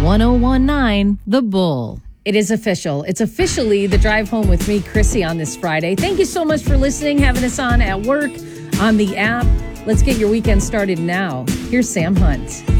1019 The Bull. It is official. It's officially the drive home with me, Chrissy, on this Friday. Thank you so much for listening, having us on at work, on the app. Let's get your weekend started now. Here's Sam Hunt.